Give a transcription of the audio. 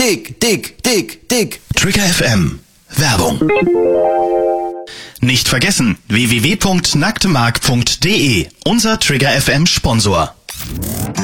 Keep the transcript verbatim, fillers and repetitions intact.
Dick, dick, dick, dick. Trigger F M. Werbung. Nicht vergessen, w w w punkt nacktemark punkt d e, unser Trigger F M Sponsor.